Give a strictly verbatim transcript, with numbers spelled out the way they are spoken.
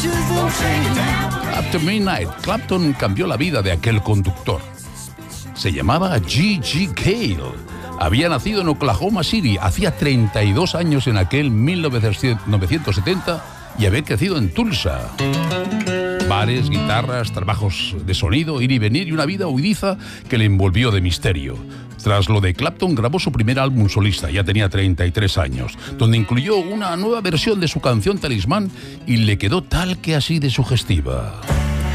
After Midnight, Clapton cambió la vida de aquel conductor. Se llamaba G G Cale. Había nacido en Oklahoma City, hacía treinta y dos años en aquel mil novecientos setenta y había crecido en Tulsa. Bares, guitarras, trabajos de sonido, ir y venir y una vida huidiza que le envolvió de misterio. Tras lo de Clapton grabó su primer álbum solista, ya tenía treinta y tres años, donde incluyó una nueva versión de su canción Talismán y le quedó tal que así de sugestiva.